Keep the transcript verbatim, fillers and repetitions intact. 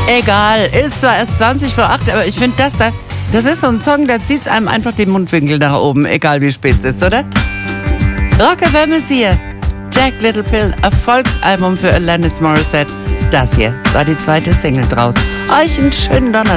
Egal, ist zwar erst zwanzig vor acht, aber ich finde das da, das ist so ein Song, da zieht's einem einfach den Mundwinkel nach oben, egal wie spät es ist, oder? Rock F M ist hier. Jagged Little Pill, Erfolgsalbum für Alanis Morissette. Das hier war die zweite Single draus. Euch einen schönen Donnerstag.